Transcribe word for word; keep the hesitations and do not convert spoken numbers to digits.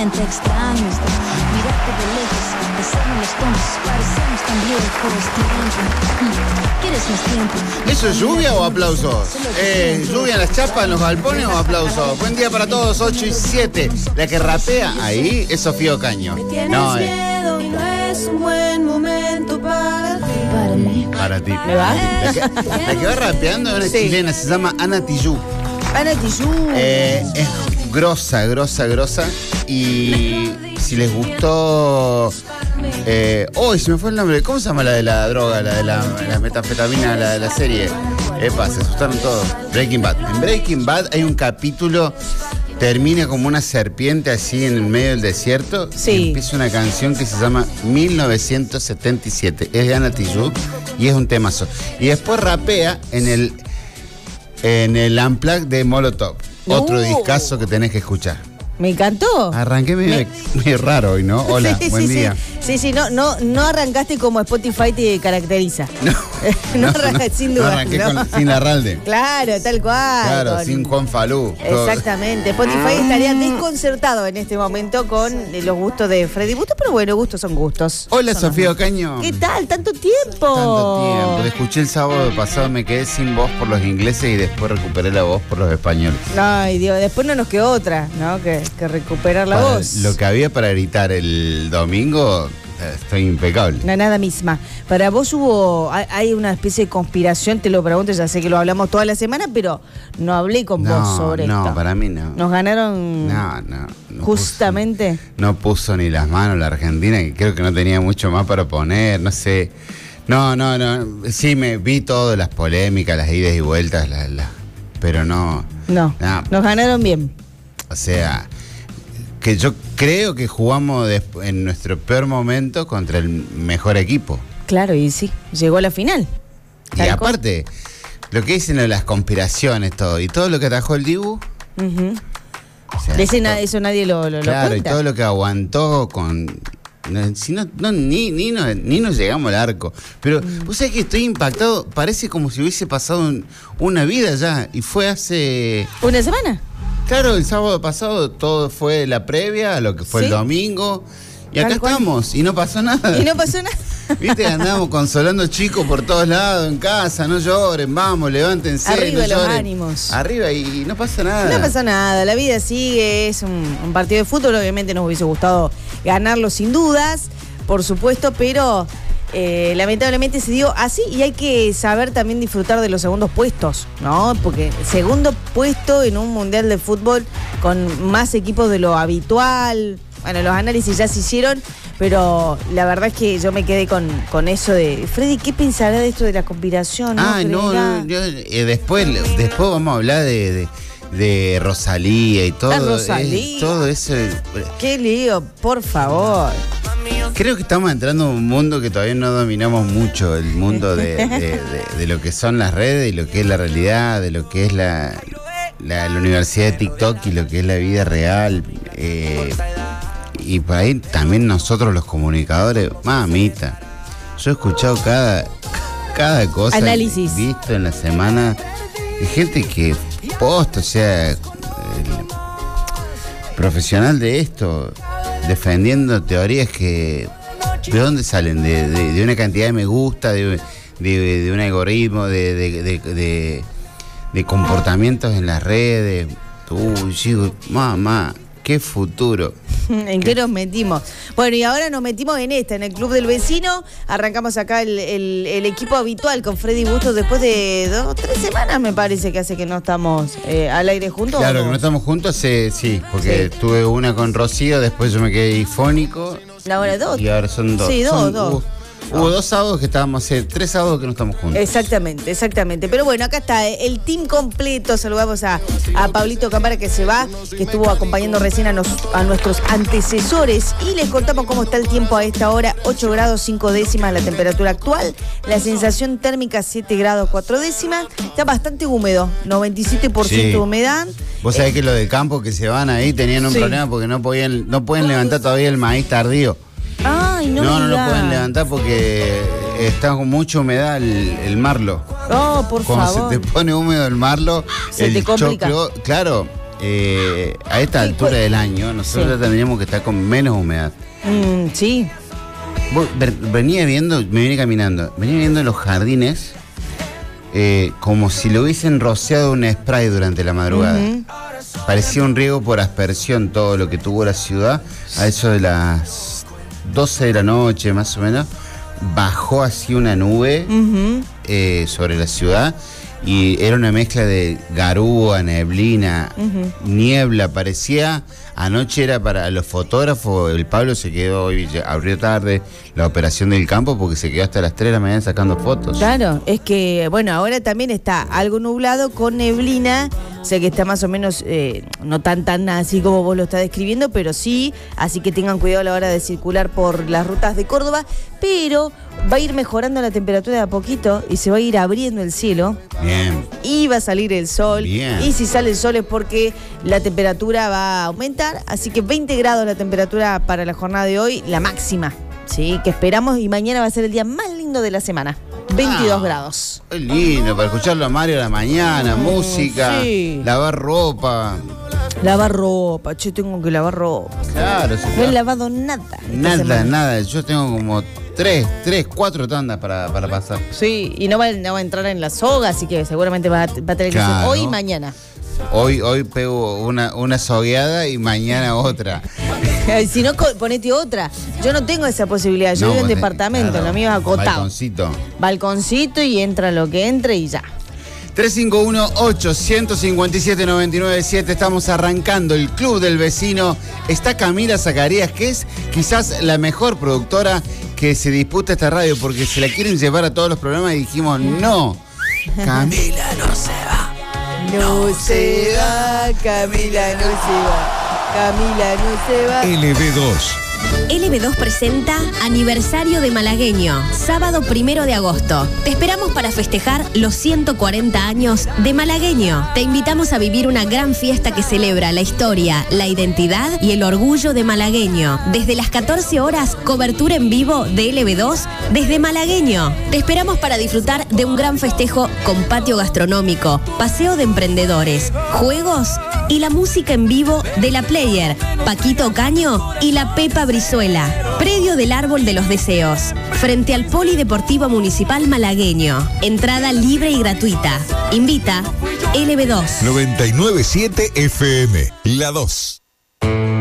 te extraño estar, mirarte de lejos, hacernos los tontos, parecemos tan viejos, tiempo, ¿quieres más tiempo? ¿Eso es lluvia o aplausos? Eh, ¿Lluvia en las chapas, en los galpones o aplausos? Buen día para todos, ocho y siete. La que rapea ahí es Sofía Ocaño. No, eh. Miedo y no es un buen momento para ti. Para mí. Para ti. ¿Me va? La que, la que va rapeando es una Sí. chilena, se llama Ana Tijoux. Ana Tijoux. Eh, es grosa, grosa, grosa. Y si les gustó... Eh, oh, se me fue el nombre. ¿Cómo se llama la de la droga, la de la, la metanfetamina, la de la serie? Epa, se asustaron todos. Breaking Bad. En Breaking Bad hay un capítulo, termina como una serpiente así en el medio del desierto. Sí. Y empieza una canción que se llama mil novecientos setenta y siete. Es de Ana Tijoux y es un temazo. Y después rapea en el, en el Unplugged de Molotov. Otro Uh. discazo que tenés que escuchar. Me encantó. Arranqué medio, medio raro hoy, ¿no? Hola, sí, buen sí, día. Sí, sí, sí, no, no, no arrancaste como Spotify te caracteriza. No, no, arranca, sin duda. No arranqué no. con, sin Larralde. Claro, tal cual. Claro, con- sin Juan Falú. todo. Exactamente. Spotify estaría desconcertado en este momento con los gustos de Freddy Busto, pero bueno, gustos son gustos. Hola, Son Sofía los- Ocaño. ¿Qué tal? ¿Tanto tiempo? Tanto tiempo. Te escuché el sábado pasado, me quedé sin voz por los ingleses y después recuperé la voz por los españoles. Ay, Dios, después no nos quedó otra, ¿no? Que, que recuperar la Para voz. Lo que había para gritar el domingo, eh, estoy impecable. La nada misma. Para vos hubo, hay- hay una especie de conspiración, te lo pregunto, ya sé que lo hablamos toda la semana, pero no hablé con No, vos sobre no, esto. para mí no. Nos ganaron No, no. no justamente. puso- no puso ni las manos la Argentina, que creo que no tenía mucho más para poner, no sé. No, no, no. Sí, me vi todas las polémicas, las idas y vueltas, las, las- pero no. No, No. nos ganaron bien. O sea, que yo creo que jugamos des- en nuestro peor momento contra el mejor equipo. Claro, y sí, llegó a la final. Y Tal cual. aparte, lo que dicen de las conspiraciones, todo, y todo lo que atajó el Dibu. Ujú. o sea, De ese na- to- eso nadie lo, lo, lo Claro, y cuenta. todo lo que aguantó con. No, si no, no, ni, ni, no- ni nos llegamos al arco. Pero, Mm. vos sabés que estoy impactado. Parece como si hubiese pasado un- una vida ya. Y fue hace. ¿Una semana? Claro, el sábado pasado todo fue la previa a lo que fue Sí. el domingo. Y acá Tal cual. estamos. Y no pasó nada. Y no pasó nada. Viste, andamos consolando chicos por todos lados, en casa. No lloren, vamos, levántense. Arriba no los lloren. ánimos. Arriba y no pasa nada. No pasa nada, la vida sigue, es un, un partido de fútbol, obviamente nos hubiese gustado ganarlo sin dudas, por supuesto, pero eh, lamentablemente se dio así y hay que saber también disfrutar de los segundos puestos, ¿no? Porque segundo puesto en un mundial de fútbol con más equipos de lo habitual, bueno, los análisis ya se hicieron, pero la verdad es que yo me quedé con, con eso de, Freddy, ¿qué pensará de esto de la conspiración? Ah, no, ¿Creerá? no, yo, eh, después, después vamos a hablar de, de, de Rosalía y todo. La Rosalía. eh, todo eso. eh, Qué lío, por favor. Creo que estamos entrando en un mundo que todavía no dominamos mucho, el mundo de, de- de- de lo que son las redes y lo que es la realidad, de lo que es la, la, la universidad de TikTok y lo que es la vida real. eh, y por ahí también nosotros los comunicadores, mamita, yo he escuchado cada, cada cosa Análisis. visto en la semana de gente que posta, o sea, el profesional de esto, defendiendo teorías que ¿de dónde salen? De, de- de una cantidad de me gusta, de, de- de un algoritmo, de, de- de- de- de comportamientos en las redes. Uy, digo, mamá, qué futuro. ¿En qué nos metimos? Bueno, y ahora nos metimos en esta, en el Club del Vecino. Arrancamos acá el, el- el equipo habitual con Freddy Bustos después de dos, tres semanas, me parece que hace que no estamos eh, al aire juntos. Claro, ¿o que no estamos juntos, eh, sí, porque Sí. tuve una con Rocío, después yo me quedé difónico. No, ahora dos. Y ahora son dos. Sí, dos, Son- dos. Hubo, hubo dos sábados que estábamos, hace tres sábados que no estamos juntos. Exactamente, exactamente. Pero bueno, acá está eh, el team completo. Saludamos a, a Pablito Cámara que se va, que estuvo acompañando recién a, nos- a nuestros antecesores. Y les contamos cómo está el tiempo a esta hora. ocho grados cinco décimas la temperatura actual. La sensación térmica siete grados cuatro décimas. Está bastante húmedo, noventa y siete por ciento Sí. de humedad. Vos sabés que los del campo que se van ahí tenían un Sí. problema porque no podían, no pueden levantar todavía el maíz tardío. Ay, no, No, me no, lo digas. pueden levantar porque está con mucha humedad el, el marlo. Oh, por Cuando favor. se te pone húmedo el marlo, Se el te complica. choclo, claro, eh, a esta Sí, altura pues, del año, nosotros sí. tendríamos que estar con menos humedad. Mm, sí. Vos, ver- venía viendo, me vine caminando, venía viendo los jardines eh, como si lo hubiesen rociado un spray durante la madrugada. Ujú. Parecía un riego por aspersión todo lo que tuvo la ciudad. A eso de las doce de la noche, más o menos, bajó así una nube Ujú. eh, sobre la ciudad y era una mezcla de garúa, neblina, Ujú. niebla. Parecía, anoche era para los fotógrafos, el Pablo se quedó hoy, ya abrió tarde la operación del campo porque se quedó hasta las tres de la mañana sacando fotos. Claro, es que, bueno, ahora también está algo nublado con neblina, o sea que está más o menos, eh, no tan tan así como vos lo estás describiendo, pero sí, así que tengan cuidado a la hora de circular por las rutas de Córdoba, pero va a ir mejorando la temperatura de a poquito y se va a ir abriendo el cielo. Bien. Y va a salir el sol. Bien. Y si sale el sol es porque la temperatura va a aumentar. Así que veinte grados la temperatura para la jornada de hoy, la máxima. Sí, que esperamos. Y mañana va a ser el día más lindo de la semana. veintidós Ah. grados. Es lindo para escucharlo a Mario a la mañana, música, sí. lavar ropa. Lavar ropa. Che, tengo que lavar ropa. Claro, se No he tra- lavado nada. esta nada, semana. nada. Yo tengo como tres, tres, cuatro tandas para, para pasar. Sí, y no va, no va a entrar en la soga, así que seguramente va a, va a tener que Claro. ser hoy y mañana. Hoy, hoy pego una, una sogueada y mañana otra. Ay, si no, co- ponete otra. Yo no tengo esa posibilidad. Yo No, vivo en vos te- departamento, claro, lo mío es acotado. balconcito. Balconcito y entra lo que entre y ya. tres cinco uno, ocho cinco siete, nueve nueve siete. Estamos arrancando el Club del Vecino. Está Camila Zacarías, que es quizás la mejor productora que se disputa esta radio, porque se la quieren llevar a todos los programas y dijimos no. Camila no se va. No se va, Camila no se va. Camila no se va. L B dos. L B dos presenta Aniversario de Malagueño, sábado primero de agosto. Te esperamos para festejar los ciento cuarenta años de Malagueño. Te invitamos a vivir una gran fiesta que celebra la historia, la identidad y el orgullo de Malagueño. Desde las catorce horas, cobertura en vivo de L B dos desde Malagueño. Te esperamos para disfrutar de un gran festejo con patio gastronómico, paseo de emprendedores, juegos y la música en vivo de La Player, Paquito Caño y la Pepa Brizuela. Predio del Árbol de los Deseos, frente al Polideportivo Municipal Malagueño. Entrada libre y gratuita. Invita L B dos. noventa y nueve punto siete F M. La dos.